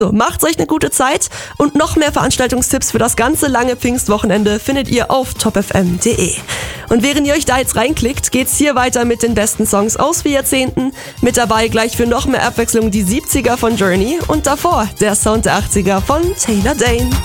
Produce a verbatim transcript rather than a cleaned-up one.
So, macht euch eine gute Zeit und noch mehr Veranstaltungstipps für das ganze lange Pfingstwochenende findet ihr auf top f m punkt d e. Und während ihr euch da jetzt reinklickt, geht's hier weiter mit den besten Songs aus vier Jahrzehnten. Mit dabei gleich für noch mehr Abwechslung die siebziger von Journey und davor der Sound der achtziger von Taylor Dayne.